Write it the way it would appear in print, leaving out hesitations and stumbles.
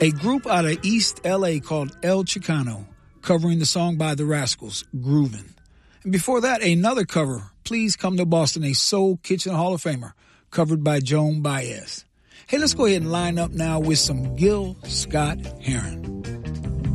A group out of East L.A. called El Chicano, covering the song by The Rascals, Groovin'. And before that, another cover, Please Come to Boston, a Soul Kitchen Hall of Famer, covered by Joan Baez. Hey, let's go ahead and line up now with some Gil Scott-Heron.